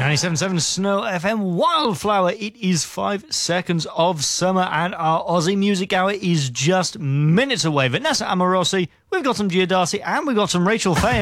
97.7 Snow FM Wildflower. It is 5 seconds of summer and our Aussie Music Hour is just minutes away. Vanessa Amorosi, we've got some Gia Darcy and we've got some Rachel Fahim.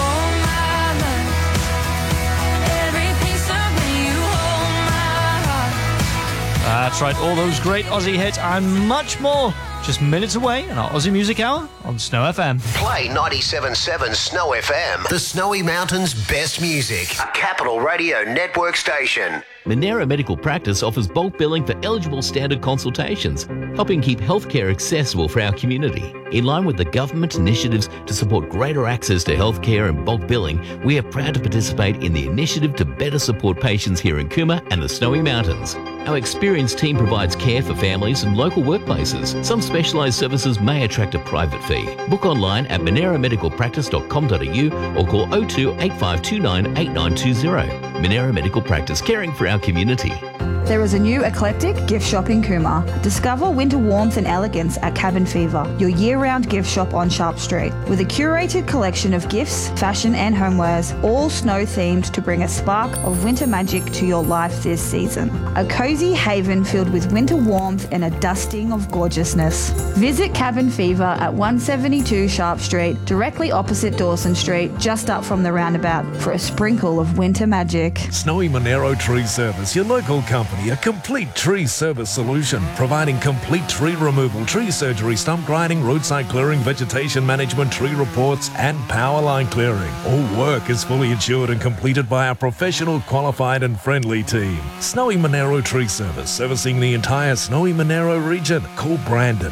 That's right, all those great Aussie hits and much more just minutes away in our Aussie Music Hour on Snow FM. Play 97.7 Snow FM, the Snowy Mountains' best music. A Capital Radio Network station. Monera Medical Practice offers bulk billing for eligible standard consultations, helping keep healthcare accessible for our community. In line with the government initiatives to support greater access to healthcare and bulk billing, we are proud to participate in the initiative to better support patients here in Cooma and the Snowy Mountains. Our experienced team provides care for families and local workplaces. Some specialised services may attract a private fee. Book online at moneramedicalpractice.com.au or call 02 8529 8920. Monera Medical Practice, caring for our community. There is a new eclectic gift shop in Cooma. Discover winter warmth and elegance at Cabin Fever, your year-round gift shop on Sharp Street. With a curated collection of gifts, fashion and homewares, all snow-themed to bring a spark of winter magic to your life this season. A cosy haven filled with winter warmth and a dusting of gorgeousness. Visit Cabin Fever at 172 Sharp Street, directly opposite Dawson Street, just up from the roundabout, for a sprinkle of winter magic. Snowy Monero Tree Service, your local company. A complete tree service solution, providing complete tree removal, tree surgery, stump grinding, roadside clearing, vegetation management, tree reports and power line clearing. All work is fully insured and completed by our professional, qualified and friendly team. Snowy Monero Tree Service, servicing the entire Snowy Monero region. Call Brandon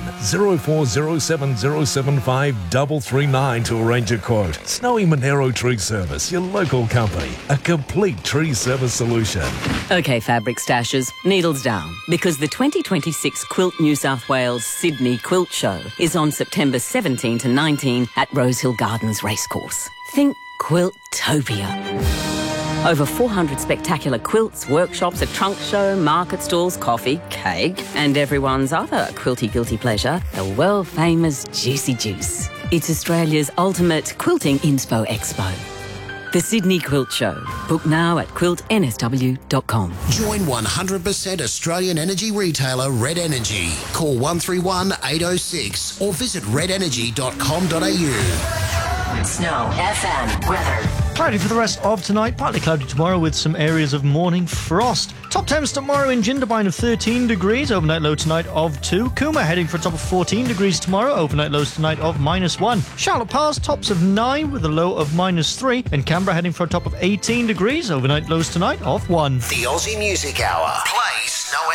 0407075339 to arrange a quote. Snowy Monero Tree Service, your local company. A complete tree service solution. Okay, fabric stashers, needles down, because the 2026 Quilt New South Wales Sydney Quilt Show is on September 17 to 19 at Rosehill Gardens Racecourse. Think Quiltopia. Over 400 spectacular quilts, workshops, a trunk show, market stalls, coffee, cake, and everyone's other quilty guilty pleasure, the world-famous Juicy Juice. It's Australia's ultimate quilting inspo expo. The Sydney Quilt Show. Book now at quiltnsw.com. Join 100% Australian energy retailer Red Energy. Call 131 806 or visit redenergy.com.au. Snow FM weather. Cloudy for the rest of tonight, partly cloudy tomorrow with some areas of morning frost. Top temps tomorrow in Jindabyne of 13 degrees, overnight low tonight of 2. Cooma heading for a top of 14 degrees tomorrow, overnight lows tonight of -1. Charlotte Pass tops of 9 with a low of -3. And Canberra heading for a top of 18 degrees, overnight lows tonight of 1. The Aussie Music Hour. Play